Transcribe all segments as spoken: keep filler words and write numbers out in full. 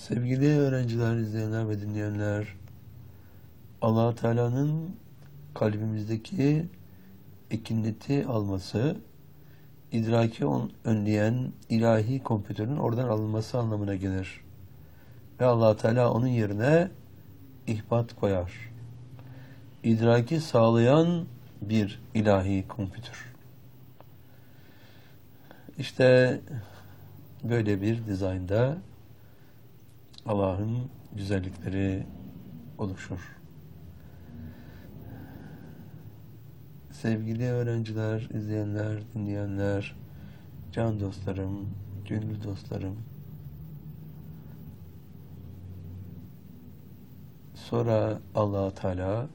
Sevgili öğrenciler, izleyenler ve dinleyenler, Allah Teala'nın kalbimizdeki ekineti alması, idraki önleyen ilahi kompütörün oradan alınması anlamına gelir. Ve Allah Teala onun yerine ihbat koyar. İdraki sağlayan bir ilahi kompütör. İşte böyle bir dizaynda Allah'ın güzellikleri oluşur. Sevgili öğrenciler, izleyenler, dinleyenler, can dostlarım, gönül dostlarım, sonra Allah Teala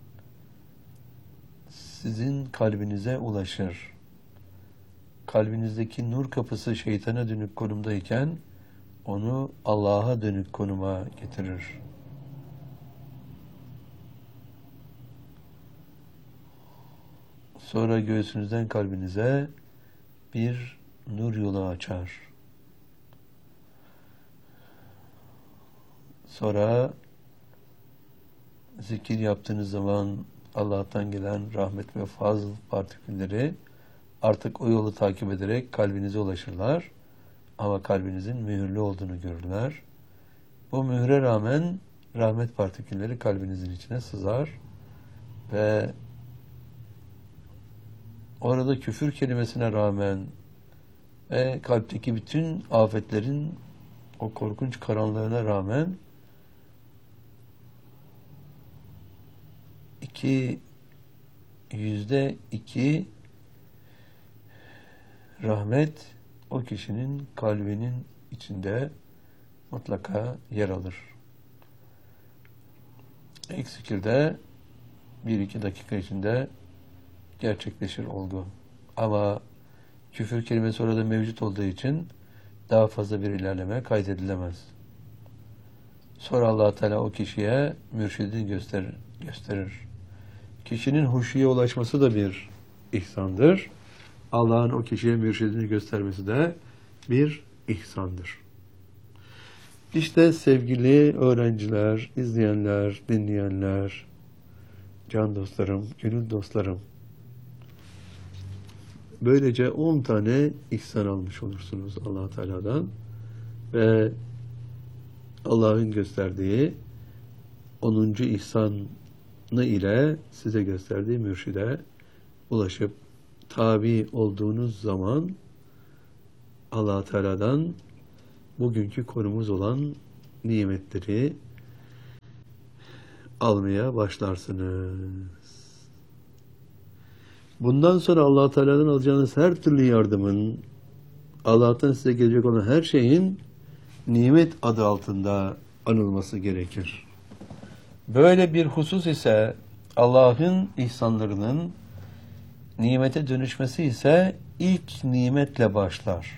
sizin kalbinize ulaşır. Kalbinizdeki nur kapısı şeytana dönük konumdayken onu Allah'a dönük konuma getirir. Sonra göğsünüzden kalbinize bir nur yolu açar. Sonra zikir yaptığınız zaman Allah'tan gelen rahmet ve fazl partikülleri artık o yolu takip ederek kalbinize ulaşırlar. Ama kalbinizin mühürlü olduğunu görürler. Bu mühre rağmen rahmet partikülleri kalbinizin içine sızar ve orada küfür kelimesine rağmen ve kalpteki bütün afetlerin o korkunç karanlığına rağmen iki yüzde iki rahmet o kişinin kalbinin içinde mutlaka yer alır. Eksikirde bir iki dakika içinde gerçekleşir olgu. Ama küfür kelimesi orada mevcut olduğu için daha fazla bir ilerleme kaydedilemez. Sonra Allah Teala o kişiye mürşidini gösterir. gösterir. Kişinin huşuya ulaşması da bir ihsandır. Allah'ın o kişiye mürşidini göstermesi de bir ihsandır. İşte sevgili öğrenciler, izleyenler, dinleyenler, can dostlarım, gönül dostlarım, böylece on tane ihsan almış olursunuz Allah Teala'dan ve Allah'ın gösterdiği onuncu ihsanı ile size gösterdiği mürşide ulaşıp tabi olduğunuz zaman Allah Teala'dan bugünkü konumuz olan nimetleri almaya başlarsınız. Bundan sonra Allah Teala'dan alacağınız her türlü yardımın, Allah'tan size gelecek olan her şeyin nimet adı altında anılması gerekir. Böyle bir husus ise Allah'ın ihsanlarının nimete dönüşmesi ise ilk nimetle başlar.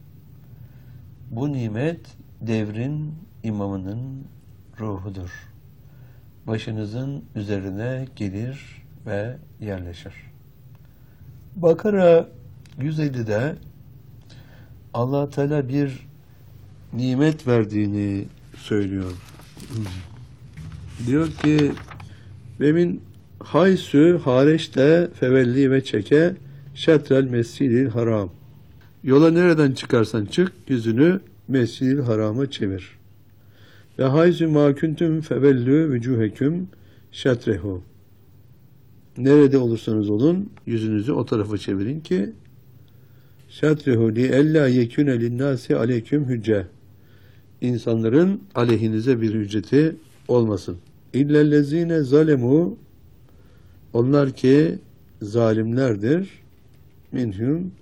Bu nimet devrin imamının ruhudur. Başınızın üzerine gelir ve yerleşir. Bakara yüz ellide Allah Teala bir nimet verdiğini söylüyor. Diyor ki ve min haysu hareçte fevelli ve çeke şetrel mescidil haram. Yola nereden çıkarsan çık, yüzünü mescidil harama çevir. Ve haysu ma kuntum fevellü vücuheküm şetrehu. Nerede olursanız olun, yüzünüzü o tarafa çevirin ki şetrehu li ella yekune linnâsi aleyküm hücce. İnsanların aleyhinize bir hücceti olmasın. İllellezîne zalemu, onlar ki zalimlerdir. Minhum,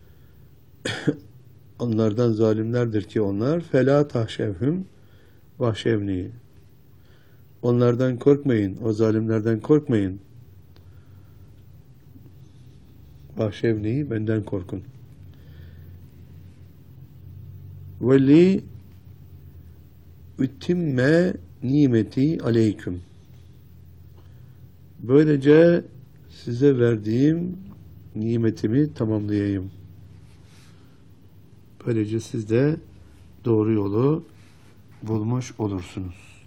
onlardan zalimlerdir ki onlar. Felâ tahşevhüm vahşevni. Onlardan korkmayın, o zalimlerden korkmayın. Vahşevni, benden korkun. Veli ütimme nimeti aleyküm. Böylece size verdiğim nimetimi tamamlayayım. Böylece siz de doğru yolu bulmuş olursunuz.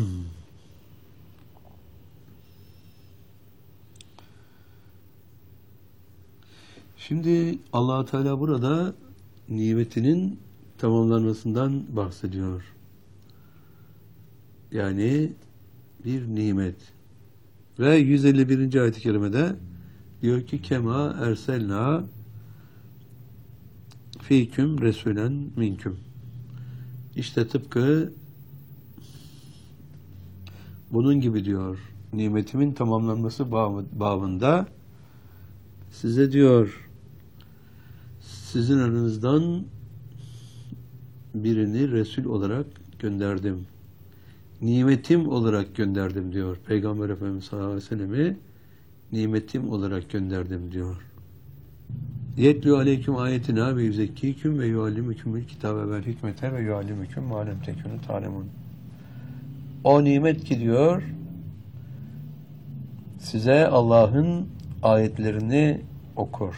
Şimdi Allah Teala burada nimetinin tamamlanmasından bahsediyor. Yani bir nimet. Ve yüz elli birinci ayet-i kerimede diyor ki kema erselna fiküm resulen minküm. İşte tıpkı bunun gibi diyor, nimetimin tamamlanması babında size diyor, sizin aranızdan birini Resul olarak gönderdim. Nimetim olarak gönderdim diyor. Peygamber Efendimiz sallallahu aleyhi ve sellem'i nimetim olarak gönderdim diyor. Yetlü aleyküm ayetina ve yüzekkiküm ve yuallimükümül kitabe vel hikmete ve yuallimüküm ma lem tekunu ta'lemun. O nimet ki diyor, size Allah'ın ayetlerini okur,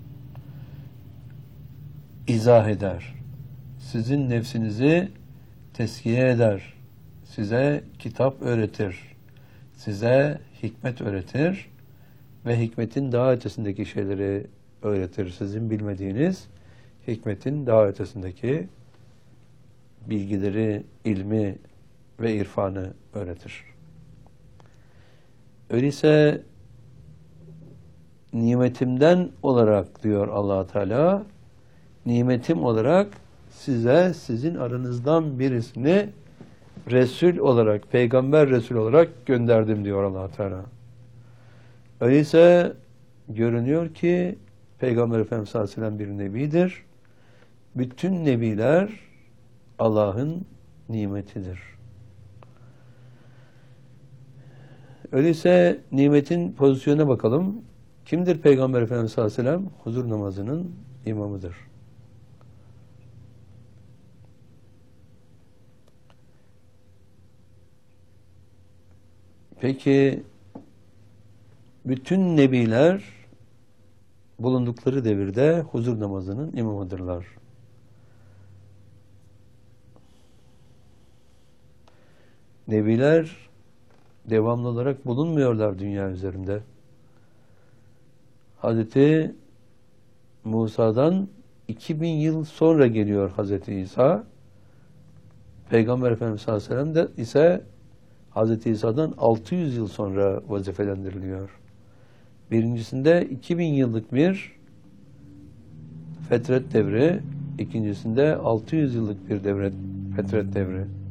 izah eder, sizin nefsinizi teskiye eder, size kitap öğretir, size hikmet öğretir ve hikmetin daha ötesindeki şeyleri öğretir. Sizin bilmediğiniz hikmetin daha ötesindeki bilgileri, ilmi ve irfanı öğretir. Öyleyse nimetimden olarak diyor Allah Teala, nimetim olarak size sizin aranızdan birisini Resul olarak, Peygamber Resul olarak gönderdim diyor Allah Teala. Öyleyse görünüyor ki Peygamber Efendimiz sallallahu aleyhi ve sellem bir nebidir. Bütün nebiler Allah'ın nimetidir. Öyleyse nimetin pozisyonuna bakalım. Kimdir Peygamber Efendimiz sallallahu aleyhi ve sellem? Huzur namazının imamıdır. Peki bütün nebiler bulundukları devirde huzur namazının imamıdırlar. Nebiler devamlı olarak bulunmuyorlar dünya üzerinde. Hazreti Musa'dan iki bin yıl sonra geliyor Hazreti İsa. Peygamber Efendimiz sallallahu aleyhi ve sellem de ise Hazreti İsa'dan altı yüz yıl sonra vazifelendiriliyor. Birincisinde iki bin yıllık bir fetret devri, ikincisinde altı yüz yıllık bir devret, fetret devri.